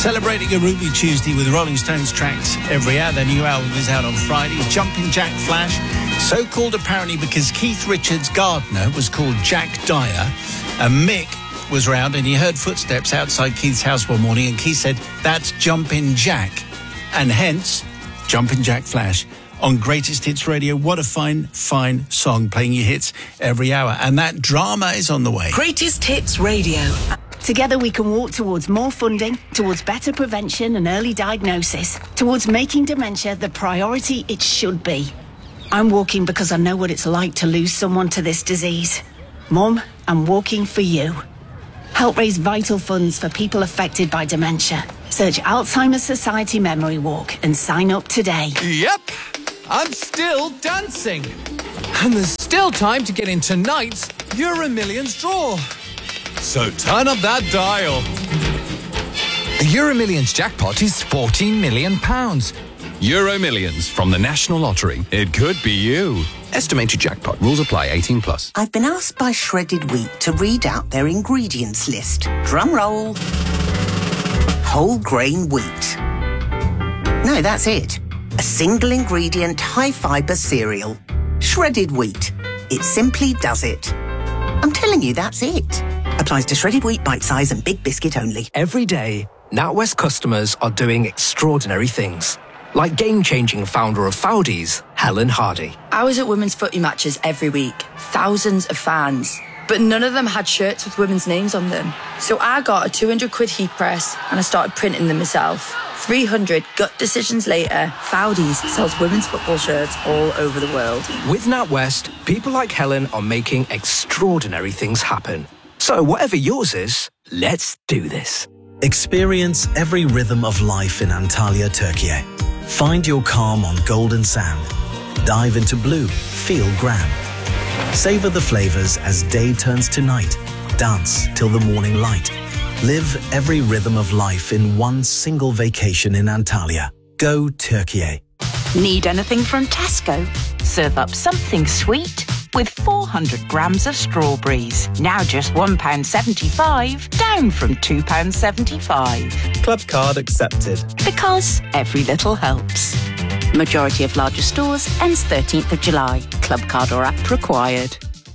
Celebrating a Ruby Tuesday with Rolling Stones tracks every hour. Their new album is out on Friday. Jumpin' Jack Flash, so called apparently because Keith Richards' gardener was called Jack Dyer, and Mick was round and he heard footsteps outside Keith's house one morning, and Keith said, "That's Jumpin' Jack," and hence Jumpin' Jack Flash on Greatest Hits Radio. What a fine, fine song, playing your hits every hour, and that drama is on the way. Greatest Hits Radio. Together we can walk towards more funding, towards better prevention and early diagnosis, towards making dementia the priority it should be. I'm walking because I know what it's like to lose someone to this disease. Mum, I'm walking for you. Help raise vital funds for people affected by dementia. Search Alzheimer's Society Memory Walk and sign up today. Yep, I'm still dancing. And there's still time to get in tonight's Euro Millions draw. So turn up that dial. The Euro Millions jackpot is £14 million. Euro Millions from the National Lottery. It could be you. Estimated jackpot. Rules apply. 18+. I've been asked by Shredded Wheat to read out their ingredients list. Drum roll. Whole grain wheat. No, that's it. A single ingredient, high fibre cereal. Shredded wheat. It simply does it. I'm telling you, that's it. Applies to shredded wheat, bite size and big biscuit only. Every day, NatWest customers are doing extraordinary things. Like game-changing founder of Foudies, Helen Hardy. I was at women's footy matches every week. Thousands of fans. But none of them had shirts with women's names on them. So I got a £200 heat press and I started printing them myself. 300 gut decisions later, Foudies sells women's football shirts all over the world. With NatWest, people like Helen are making extraordinary things happen. So whatever yours is, let's do this. Experience every rhythm of life in Antalya, Turkey. Find your calm on golden sand. Dive into blue, feel grand. Savor the flavors as day turns to night. Dance till the morning light. Live every rhythm of life in one single vacation in Antalya. Go Turkey. Need anything from Tesco? Serve up something sweet with 400 grams of strawberries. Now just £1.75, down from £2.75. Club card accepted. Because every little helps. Majority of larger stores ends 13th of July. Club card or app required.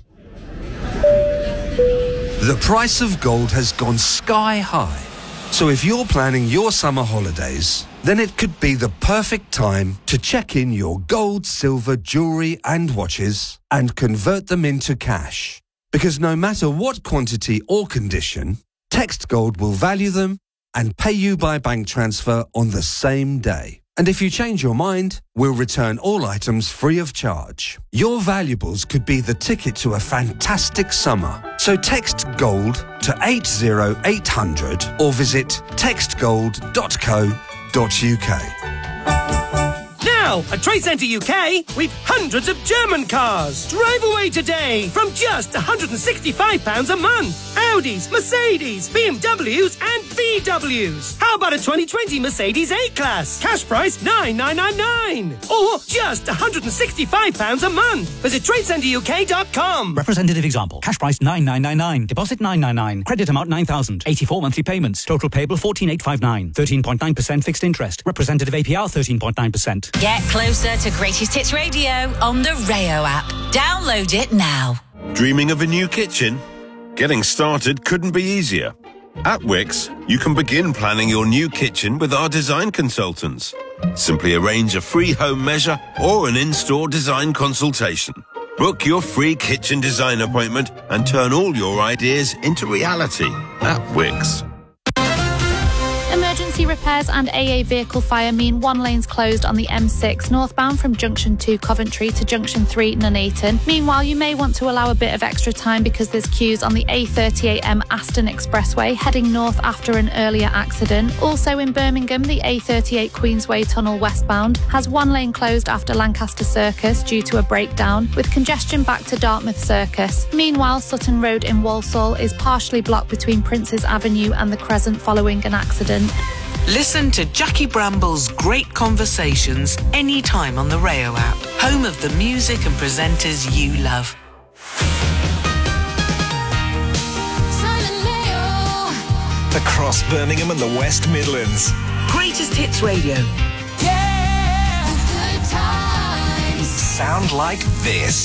The price of gold has gone sky high. So if you're planning your summer holidays, then it could be the perfect time to check in your gold, silver, jewellery and watches and convert them into cash. Because no matter what quantity or condition, Text Gold will value them and pay you by bank transfer on the same day. And if you change your mind, we'll return all items free of charge. Your valuables could be the ticket to a fantastic summer. So text GOLD to 80800 or visit textgold.co.uk. Now, at Trade Centre UK, we've hundreds of German cars. Drive away today from just £165 a month. Audis, Mercedes, BMWs and VWs. How about a 2020 Mercedes A-Class? Cash price $9,999. Or just £165 a month. Visit TradeCentreUK.com. Representative example. Cash price $9,999. Deposit $999. Credit amount $9,000. 84 monthly payments. Total payable $14,859. 13.9% fixed interest. Representative APR 13.9%. Get closer to Greatest Hits Radio on the Rayo app. Download it now. Dreaming of a new kitchen? Getting started couldn't be easier. At Wix, you can begin planning your new kitchen with our design consultants. Simply arrange a free home measure or an in-store design consultation. Book your free kitchen design appointment and turn all your ideas into reality at Wix. Emergency repairs and AA vehicle fire mean one lane's closed on the M6 northbound from Junction 2 Coventry to Junction 3 Nuneaton. Meanwhile, you may want to allow a bit of extra time because there's queues on the A38M Aston Expressway heading north after an earlier accident. Also in Birmingham, the A38 Queensway Tunnel westbound has one lane closed after Lancaster Circus due to a breakdown, with congestion back to Dartmouth Circus. Meanwhile, Sutton Road in Walsall is partially blocked between Princes Avenue and the Crescent following an accident. Listen to Jackie Bramble's great conversations anytime on the Rayo app, home of the music and presenters you love. across Birmingham and the West Midlands. Greatest Hits Radio. Sound like this.